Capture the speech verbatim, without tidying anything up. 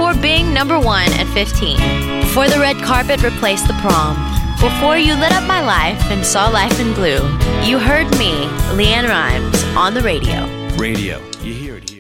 Before being number one at fifteen. Before the red carpet replaced the prom. Before you lit up my life and saw life in blue. You heard me, Leanne Rhymes, on the radio. Radio. You hear it here.